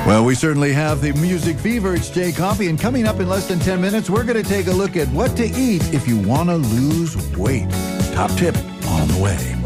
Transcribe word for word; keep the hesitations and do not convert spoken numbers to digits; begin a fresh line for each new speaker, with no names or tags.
Well, we certainly have the music fever. It's Jay Coffee, and coming up in less than ten minutes, we're going to take a look at what to eat if you want to lose weight. Top tip on the way.